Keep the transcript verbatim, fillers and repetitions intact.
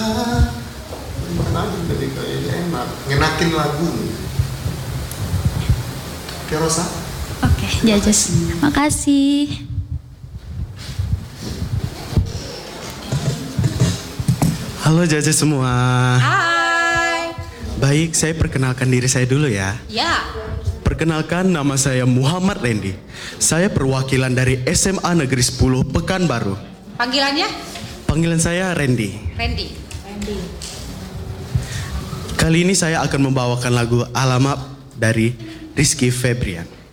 Kenapa jadi kayaknya enak, ngenakin lagu. Oke Rosa. Oke, Jajas. Makasih. Halo Jaja semua. Hai. Baik, saya perkenalkan diri saya dulu ya. Ya. Perkenalkan, nama saya Muhammad Randy. Saya perwakilan dari S M A Negeri sepuluh Pekanbaru. Panggilannya? Panggilan saya Randy. Randy. Randy. Kali ini saya akan membawakan lagu Alamat dari Rizky Febrian.